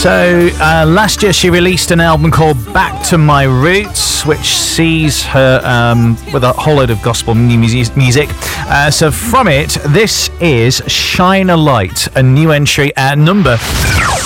So last year she released an album called Back to My Roots, which sees her with a whole load of gospel music. So from it, this is Shine a Light, a new entry at number